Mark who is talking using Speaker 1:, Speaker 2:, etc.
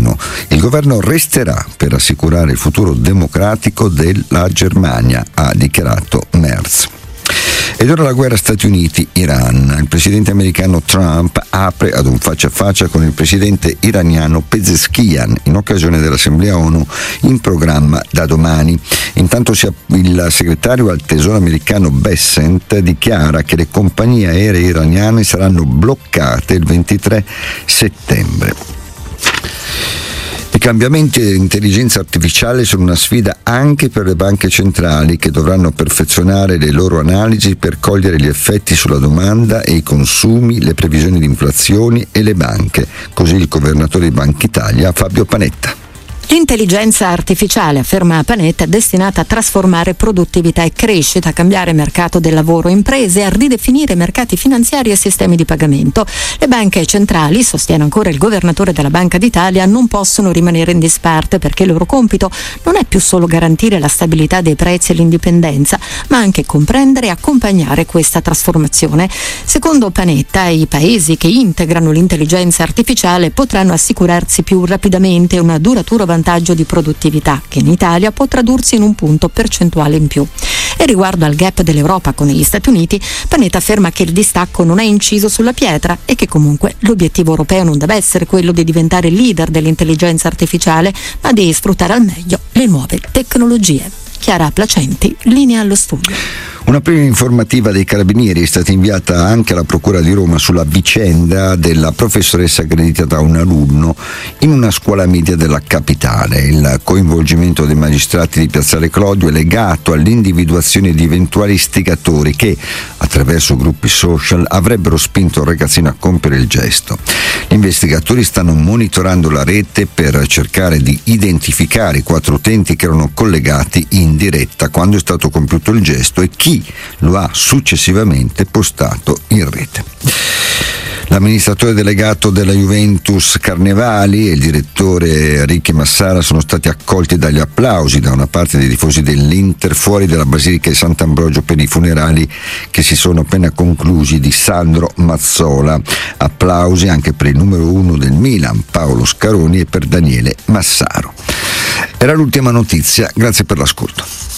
Speaker 1: governo. Il governo resterà per assicurare il futuro democratico della Germania, ha dichiarato Merz. Ed ora la guerra Stati Uniti-Iran. Il presidente americano Trump apre ad un faccia a faccia con il presidente iraniano Pezeshkian in occasione dell'Assemblea ONU in programma da domani. Intanto il segretario al tesoro americano Bessent dichiara che le compagnie aeree iraniane saranno bloccate il 23 settembre. I cambiamenti dell'intelligenza artificiale sono una sfida anche per le banche centrali, che dovranno perfezionare le loro analisi per cogliere gli effetti sulla domanda e i consumi, le previsioni di inflazione e le banche. Così il governatore di Banca Italia, Fabio Panetta.
Speaker 2: L'intelligenza artificiale, afferma Panetta, è destinata a trasformare produttività e crescita, a cambiare mercato del lavoro, imprese, a ridefinire mercati finanziari e sistemi di pagamento. Le banche centrali, sostiene ancora il governatore della Banca d'Italia, non possono rimanere in disparte, perché il loro compito non è più solo garantire la stabilità dei prezzi e l'indipendenza, ma anche comprendere e accompagnare questa trasformazione. Secondo Panetta, i paesi che integrano l'intelligenza artificiale potranno assicurarsi più rapidamente una duratura vantaggio di produttività, che in Italia può tradursi in un punto percentuale in più. E riguardo al gap dell'Europa con gli Stati Uniti, Panetta afferma che il distacco non è inciso sulla pietra e che comunque l'obiettivo europeo non deve essere quello di diventare leader dell'intelligenza artificiale, ma di sfruttare al meglio le nuove tecnologie. Chiara Placenti, linea allo studio.
Speaker 1: Una prima informativa dei Carabinieri è stata inviata anche alla Procura di Roma sulla vicenda della professoressa aggredita da un alunno in una scuola media della capitale. Il coinvolgimento dei magistrati di Piazzale Clodio è legato all'individuazione di eventuali istigatori che, attraverso gruppi social, avrebbero spinto il ragazzino a compiere il gesto. Gli investigatori stanno monitorando la rete per cercare di identificare i 4 utenti che erano collegati in diretta quando è stato compiuto il gesto e chi lo ha successivamente postato in rete. L'amministratore delegato della Juventus Carnevali e il direttore Ricky Massara sono stati accolti dagli applausi da una parte dei tifosi dell'Inter fuori dalla Basilica di Sant'Ambrogio per i funerali che si sono appena conclusi di Sandro Mazzola. Applausi anche per il numero 1 del Milan, Paolo Scaroni, e per Daniele Massaro. Era l'ultima notizia, grazie per l'ascolto.